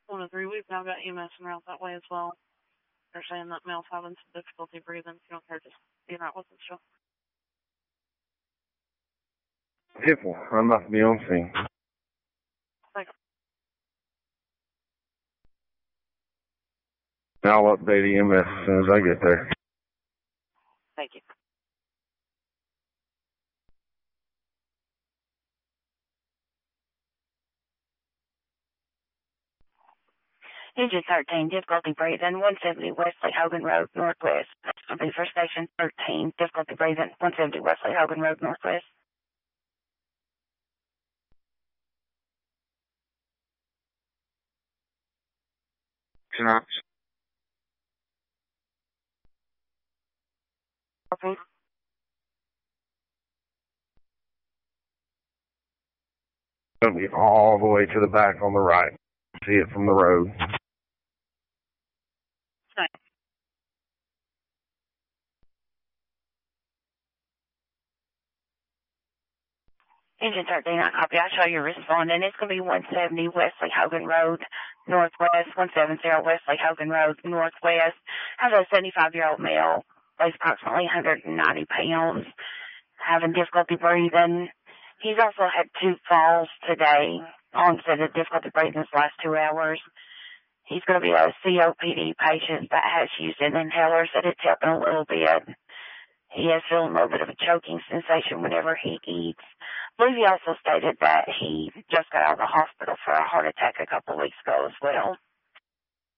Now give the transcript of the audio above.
1 to 3 weeks now. I've got EMS en route that way as well. They're saying that male's having some difficulty breathing. If you don't care, just be right with them still. People, I'm about to be on scene. Thank you. I'll update EMS as soon as I get there. Thank you. Engine 13, difficulty breathing, 170 Wesley Hogan Road, Northwest. I'll be for station 13, difficulty breathing, 170 Wesley Hogan Road, Northwest. Synopsis. Okay. Gonna be all the way to the back on the right. See it from the road. Thanks. Engine 13, I copy. I show you responding. It's going to be 170 Wesley Hogan Road, Northwest, 170 Wesley Hogan Road, Northwest. Has a 75-year-old male, weighs approximately 190 pounds, having difficulty breathing. He's also had 2 falls today, onset of difficulty breathing this last 2 hours. He's going to be a COPD patient that has used an inhaler, so it's helping a little bit. He is feeling a little bit of a choking sensation whenever he eats. I believe he also stated that he just got out of the hospital for a heart attack a couple of weeks ago as well.